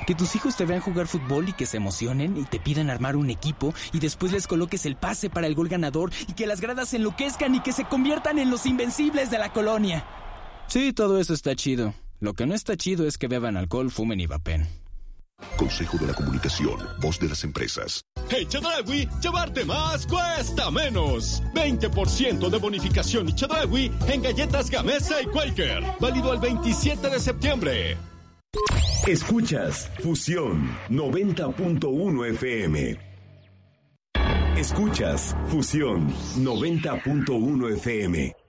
Que tus hijos te vean jugar fútbol y que se emocionen y te pidan armar un equipo y después les coloques el pase para el gol ganador y que las gradas se enloquezcan y que se conviertan en los invencibles de la colonia. Sí, todo eso está chido. Lo que no está chido es que beban alcohol, fumen y vapen. Consejo de la Comunicación, voz de las empresas. En Chedraui, llevarte más cuesta menos. 20% de bonificación y Chedraui en galletas Gamesa y Quaker. Válido el 27 de septiembre. Escuchas Fusión 90.1 FM. Escuchas Fusión 90.1 FM.